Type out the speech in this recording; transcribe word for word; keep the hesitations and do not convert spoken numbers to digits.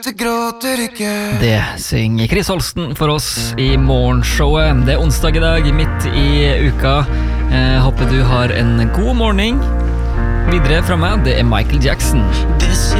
Det gråter ikke. Det synger Chris Holsten for oss i morgenshowet. Det er onsdag i dag, midt i uka. eh, Håper du har en god morgen. Videre fra meg, det er Michael Jackson. This